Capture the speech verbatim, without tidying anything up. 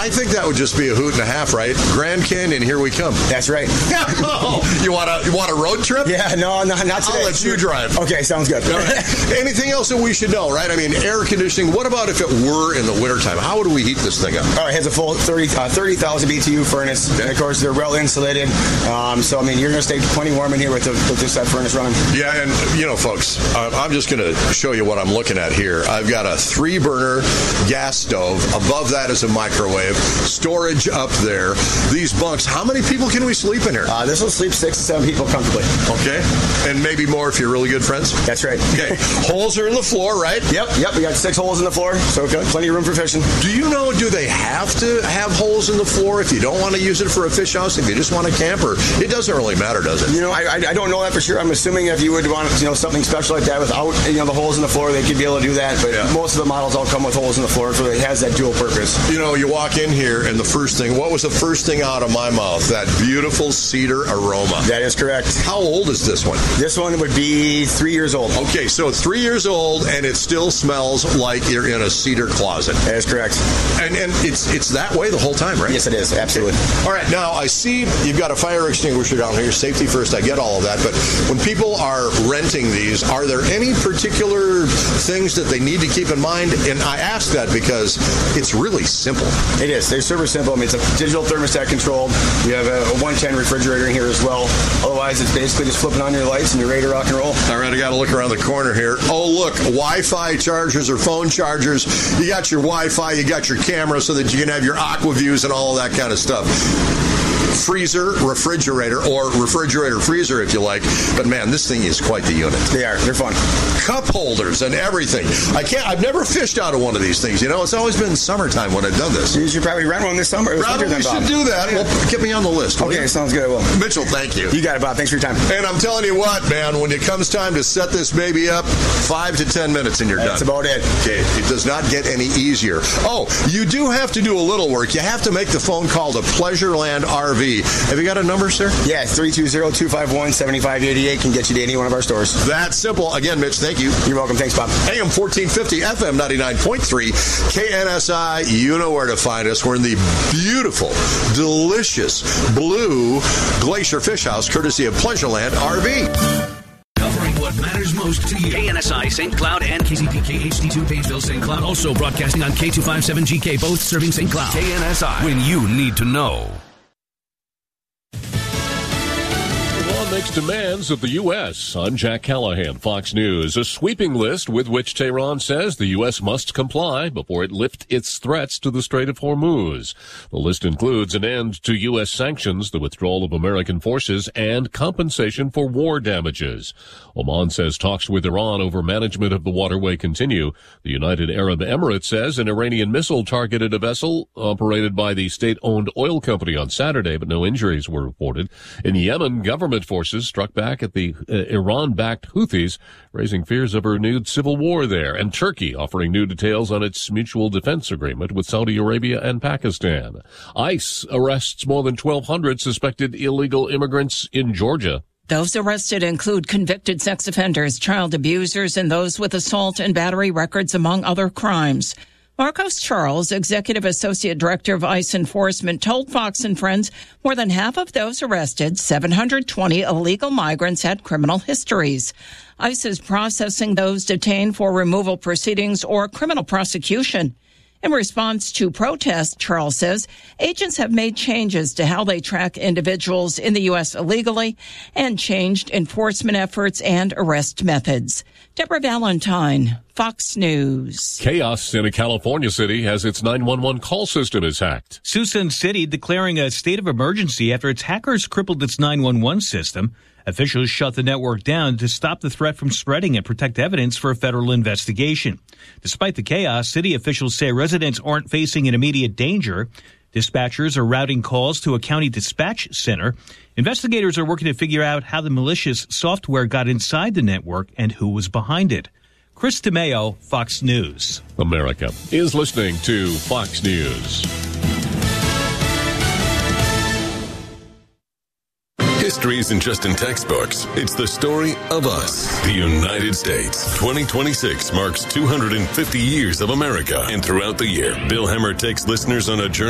think that would just be a hoot and a half, right? Grand Canyon, here we come. That's right. Oh, you want a you want a road trip? Yeah, no, no, not today. I'll let you drive. Okay, sounds good. All right. Anything else that we should know, right? I mean, air conditioning. What about if it were in the wintertime? How do we heat this thing up? Oh, it has a full thirty thousand B T U furnace. Okay. And, of course, they're well insulated. Um, so, I mean, you're going to stay plenty warm in here with, the, with this that furnace running. Yeah, and, you know, folks, uh, I'm just going to show you what I'm looking at here. I've got a three-burner gas stove. Above that is a microwave. Storage up there. These bunks, how many people can we sleep in here? Uh, this will sleep six to seven people comfortably. Okay. And maybe more if you're really good friends? That's right. Okay. Holes are in the floor, right? Yep, yep. We got six holes in the floor, so okay. Plenty of room for fishing. Do you know, do they have to have holes in the floor if you don't want to use it for a fish house, if you just want to camp, or it doesn't really matter, does it? You know, I, I don't know that for sure. I'm assuming if you would want, you know, something special like that without, you know, the holes in the floor, they could be able to do that, but yeah. Most of the models all come with holes in the floor, so it has that dual purpose. You know, you walk in here, and the first thing, what was the first thing out of my mouth? That beautiful cedar aroma. That is correct. How old is this one? This one would be three years old. Okay, so three years old, and it still smells like you're in a cedar closet. That is correct. And and it's it's that way the whole time, right? Yes, it is. Absolutely. Okay. All right, now I see you've got a fire extinguisher down here. Safety first, I get all of that. But when people are renting these, are there any particular things that they need to keep in mind? And I ask that because it's really simple. It is. They're super simple. I mean, it's a digital thermostat controlled. You have a, a one ten refrigerator in here as well. Otherwise, it's basically just flipping on your lights and you're ready to rock and roll. All right, I got to look around the corner here. Oh, look, Wi-Fi chargers or phone chargers. You got your Wi-Fi, you got your camera so that you can have your aqua views and all of that kind of stuff. Freezer, refrigerator, or refrigerator freezer if you like. But man, this thing is quite the unit. They are. They're fun. Cup holders and everything. I can't. I've never fished out of one of these things. You know, it's always been summertime when I've done this. You should probably rent one this summer. Probably we should do that. Well, get me on the list. Okay, sounds good. Well, Mitchell, thank you. You got it, Bob. Thanks for your time. And I'm telling you what, man, when it comes time to set this baby up, five to ten minutes and you're That's done. That's about it. Okay, it does not get any easier. Oh, you do have to do a little work. You have to make the phone call to Pleasureland R V. Have you got a number, sir? Yeah, three two zero, two five one, seven five eight eight can get you to any one of our stores. That's simple. Again, Mitch, thank you. You're welcome. Thanks, Bob. A M fourteen fifty, F M ninety-nine point three, K N S I. You know where to find us. We're in the beautiful, delicious blue Glacier Fish House, courtesy of Pleasureland R V. Covering what matters most to you. K N S I Saint Cloud and K Z P K H D two Painesville Saint Cloud. Also broadcasting on K two fifty-seven G K, both serving Saint Cloud. K N S I, when you need to know. Makes demands of the U S I'm Jack Callahan, Fox News. A sweeping list with which Tehran says the U S must comply before it lifts its threats to the Strait of Hormuz. The list includes an end to U S sanctions, the withdrawal of American forces, and compensation for war damages. Oman says talks with Iran over management of the waterway continue. The United Arab Emirates says an Iranian missile targeted a vessel operated by the state-owned oil company on Saturday, but no injuries were reported. In Yemen, government forces struck back at the uh, Iran-backed Houthis, raising fears of a renewed civil war there. And Turkey offering new details on its mutual defense agreement with Saudi Arabia and Pakistan. ICE arrests more than twelve hundred suspected illegal immigrants in Georgia. Those arrested include convicted sex offenders, child abusers, and those with assault and battery records, among other crimes. Marcos Charles, Executive Associate Director of ICE Enforcement, told Fox and Friends more than half of those arrested, seven hundred twenty illegal migrants, had criminal histories. ICE is processing those detained for removal proceedings or criminal prosecution. In response to protests, Charles says, agents have made changes to how they track individuals in the U S illegally and changed enforcement efforts and arrest methods. Deborah Valentine, Fox News. Chaos in a California city as its nine one one call system is hacked. Susan City declaring a state of emergency after its hackers crippled its nine one one system. Officials shut the network down to stop the threat from spreading and protect evidence for a federal investigation. Despite the chaos, city officials say residents aren't facing an immediate danger. Dispatchers are routing calls to a county dispatch center. Investigators are working to figure out how the malicious software got inside the network and who was behind it. Chris DeMeo, Fox News. America is listening to Fox News. History isn't just in textbooks. It's the story of us, the United States. twenty twenty-six marks two hundred fifty years of America. And throughout the year, Bill Hemmer takes listeners on a journey